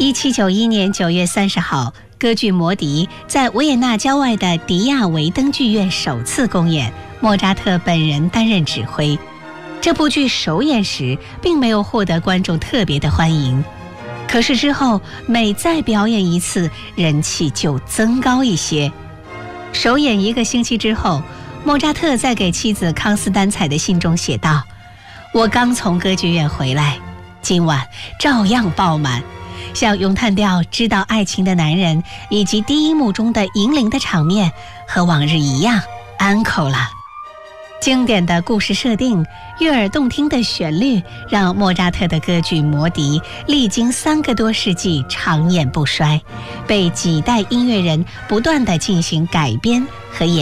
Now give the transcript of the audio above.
1791年9月30号，歌剧《魔笛》在维也纳郊外的迪亚维登剧院首次公演，莫扎特本人担任指挥。这部剧首演时并没有获得观众特别的欢迎，可是之后每再表演一次，人气就增高一些。首演1个星期之后，莫扎特在给妻子康斯丹采的信中写道：“我刚从歌剧院回来，今晚照样爆满，像咏叹调知道爱情的男人以及第一幕中的银铃的场面和往日一样安口了。”经典的故事设定，悦耳动听的旋律，让莫扎特的歌剧《魔笛》历经3个多世纪长演不衰，被几代音乐人不断地进行改编和演